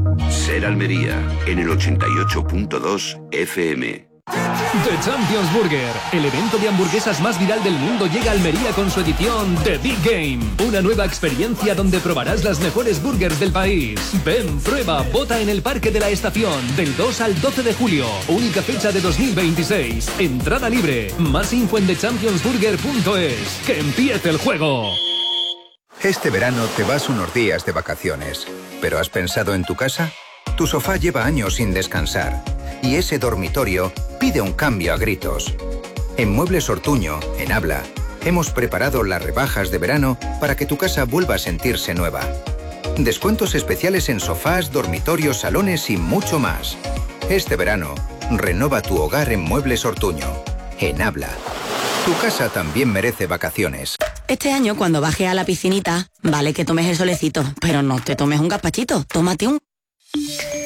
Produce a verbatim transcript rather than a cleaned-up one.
Ser Almería, en el ochenta y ocho punto dos F M. The Champions Burger, el evento de hamburguesas más viral del mundo, llega a Almería con su edición The Big Game. Una nueva experiencia donde probarás las mejores burgers del país. Ven, prueba, vota en el Parque de la Estación del dos al doce de julio. Única fecha de dos mil veintiséis. Entrada libre. Más info en the champions burger punto es. ¡Que empiece el juego! Este verano te vas unos días de vacaciones. ¿Pero has pensado en tu casa? Tu sofá lleva años sin descansar. Y ese dormitorio pide un cambio a gritos. En Muebles Ortuño, en Habla, hemos preparado las rebajas de verano para que tu casa vuelva a sentirse nueva. Descuentos especiales en sofás, dormitorios, salones y mucho más. Este verano, renova tu hogar en Muebles Ortuño, en Habla. Tu casa también merece vacaciones. Este año, cuando bajes a la piscinita, vale que tomes el solecito, pero no te tomes un gazpachito, tómate un...